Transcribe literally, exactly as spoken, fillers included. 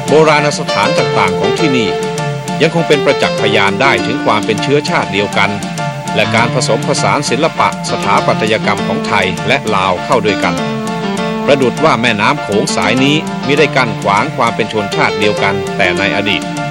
โบราณสถานต่างๆของที่นี่ยังคงเป็นประจักษ์พยานได้ถึงความเป็นเชื้อชาติเดียวกันและการผสมผสานศิลปะสถาปัตยกรรมของไทยและลาวเข้าด้วยกันประดุจว่าแม่น้ำโขงสายนี้มิได้กั้นขวางความเป็นชนชาติเดียวกันแต่ในอดีต